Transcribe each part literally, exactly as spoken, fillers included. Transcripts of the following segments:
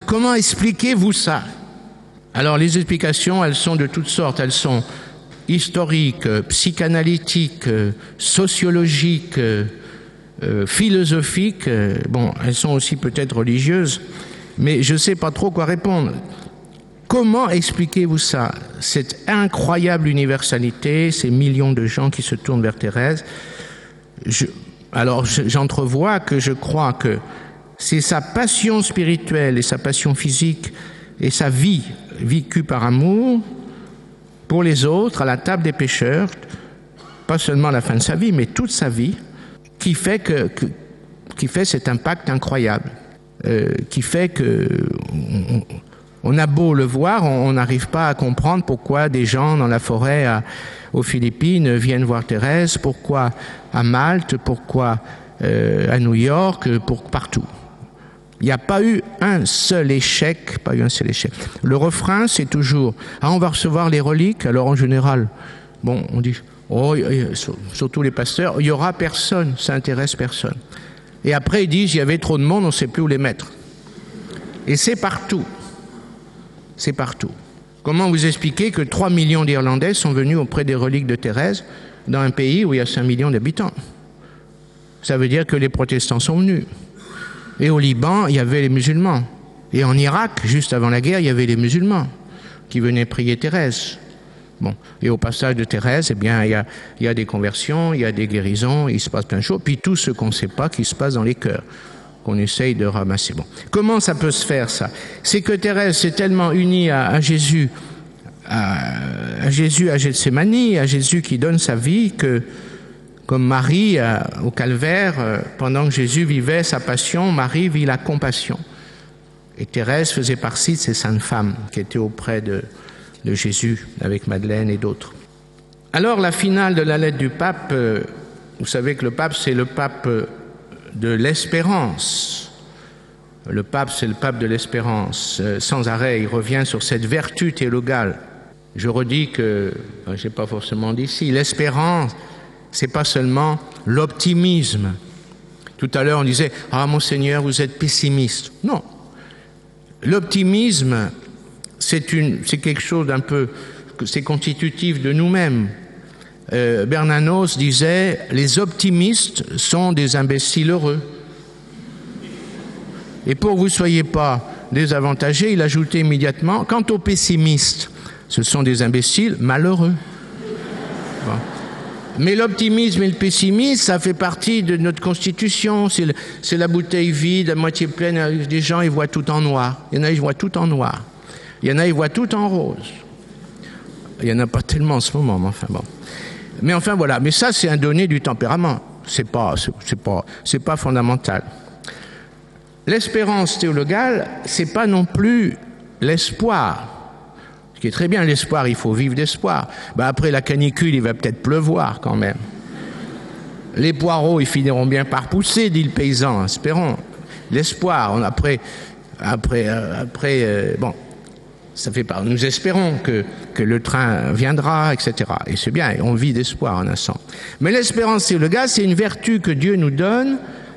comment expliquez-vous ça? Alors les explications, elles sont de toutes sortes, elles sont historiques, psychanalytiques, sociologiques, euh, philosophiques, bon, elles sont aussi peut-être religieuses, mais je ne sais pas trop quoi répondre. Comment expliquez-vous ça? Cette incroyable universalité, ces millions de gens qui se tournent vers Thérèse. Je, alors j'entrevois que je crois que c'est sa passion spirituelle et sa passion physique et sa vie vécue par amour pour les autres, à la table des pécheurs, pas seulement à la fin de sa vie, mais toute sa vie, qui fait, que, que, qui fait cet impact incroyable, euh, qui fait que on, on a beau le voir, on n'arrive pas à comprendre pourquoi des gens dans la forêt à, aux Philippines viennent voir Thérèse, pourquoi à Malte, pourquoi euh, à New York, pour partout. Il n'y a pas eu un seul échec, pas eu un seul échec. Le refrain, c'est toujours « Ah, on va recevoir les reliques ». Alors en général, bon, on dit « Oh, surtout les pasteurs, il n'y aura personne, ça intéresse personne ». Et après, ils disent « Il y avait trop de monde, on ne sait plus où les mettre ». Et c'est partout. C'est partout. Comment vous expliquez que trois millions d'Irlandais sont venus auprès des reliques de Thérèse dans un pays où il y a cinq millions d'habitants? Ça veut dire que les protestants sont venus. Et au Liban, il y avait les musulmans. Et en Irak, juste avant la guerre, il y avait les musulmans qui venaient prier Thérèse. Bon. Et au passage de Thérèse, eh bien, il y a, il y a des conversions, il y a des guérisons, il se passe plein de choses, puis tout ce qu'on ne sait pas qui se passe dans les cœurs, qu'on essaye de ramasser. Bon. Comment ça peut se faire, ça? C'est que Thérèse s'est tellement unie à, à Jésus, à, à Jésus à Gethsémani, à Jésus qui donne sa vie, que comme Marie, euh, au calvaire, euh, pendant que Jésus vivait sa passion, Marie vit la compassion. Et Thérèse faisait partie de ces saintes femmes qui étaient auprès de, de Jésus, avec Madeleine et d'autres. Alors, la finale de la lettre du pape, euh, vous savez que le pape, c'est le pape de l'espérance. Le pape, c'est le pape de l'espérance. Euh, sans arrêt, il revient sur cette vertu théologale. Je redis que, je n'ai pas forcément dit ici, l'espérance, c'est pas seulement l'optimisme. Tout à l'heure, on disait « Ah, Monseigneur, vous êtes pessimiste ». Non. L'optimisme, c'est une, c'est quelque chose d'un peu, c'est constitutif de nous-mêmes. Euh, Bernanos disait « Les optimistes sont des imbéciles heureux ». Et pour que vous ne soyez pas désavantagés, il ajoutait immédiatement « Quant aux pessimistes, ce sont des imbéciles malheureux ». Bon. Mais l'optimisme et le pessimisme, ça fait partie de notre constitution. C'est, le, c'est la bouteille vide, à moitié pleine. Des gens, ils voient tout en noir. Il y en a, ils voient tout en noir. Il y en a, ils voient tout en rose. Il n'y en a pas tellement en ce moment, mais enfin bon. Mais enfin, voilà. Mais ça, c'est un donné du tempérament. C'est pas, c'est, c'est pas, c'est pas fondamental. L'espérance théologale, c'est pas non plus l'espoir. Ce qui est très bien, l'espoir, il faut vivre d'espoir. Ben après la canicule, il va peut-être pleuvoir quand même. Les poireaux, ils finiront bien par pousser, dit le paysan, espérons. L'espoir, on, après, après, euh, après euh, bon, ça fait pas. Nous espérons que, que le train viendra, et cetera. Et c'est bien, on vit d'espoir en un sens. Mais l'espérance théologale, c'est une vertu que Dieu nous donne,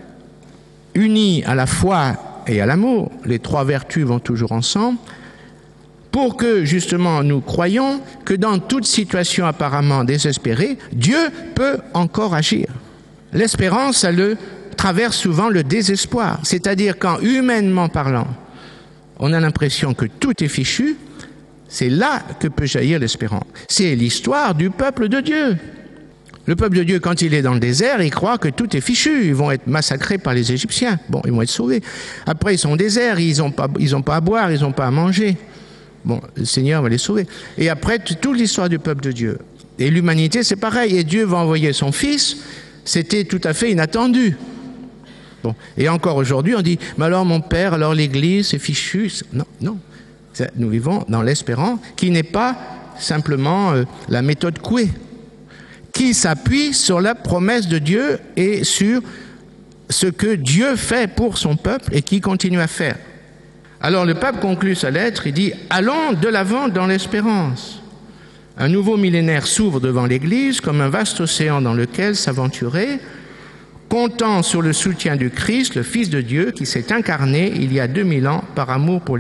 unie à la foi et à l'amour. Les trois vertus vont toujours ensemble. Pour que, justement, nous croyons que dans toute situation apparemment désespérée, Dieu peut encore agir. L'espérance, elle traverse souvent le désespoir. C'est-à-dire quand, humainement parlant, on a l'impression que tout est fichu, c'est là que peut jaillir l'espérance. C'est l'histoire du peuple de Dieu. Le peuple de Dieu, quand il est dans le désert, il croit que tout est fichu. Ils vont être massacrés par les Égyptiens. Bon, ils vont être sauvés. Après, ils sont au désert, ils n'ont pas, ils n'ont pas à boire, ils n'ont pas à manger. Bon, le Seigneur va les sauver. Et après, toute l'histoire du peuple de Dieu. Et l'humanité, c'est pareil. Et Dieu va envoyer son Fils. C'était tout à fait inattendu. Bon. Et encore aujourd'hui, on dit, mais alors mon Père, alors l'Église, c'est fichu. Non, non. Nous vivons dans l'espérance qui n'est pas simplement euh, la méthode Coué, qui s'appuie sur la promesse de Dieu et sur ce que Dieu fait pour son peuple et qui continue à faire. Alors le pape conclut sa lettre, il dit « Allons de l'avant dans l'espérance ». Un nouveau millénaire s'ouvre devant l'Église comme un vaste océan dans lequel s'aventurer, comptant sur le soutien du Christ, le Fils de Dieu, qui s'est incarné il y a deux mille ans par amour pour